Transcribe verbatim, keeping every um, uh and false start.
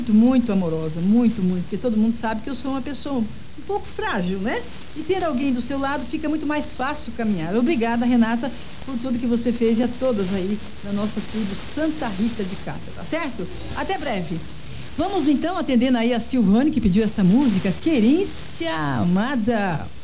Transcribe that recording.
muito amorosa, muito, muito, porque todo mundo sabe que eu sou uma pessoa um pouco frágil, né? E ter alguém do seu lado fica muito mais fácil caminhar. Obrigada, Renata, por tudo que você fez e a todas aí da nossa tribo Santa Rita de Cássia, tá certo? Até breve. Vamos então atendendo aí a Silvane, que pediu esta música, Querência Amada.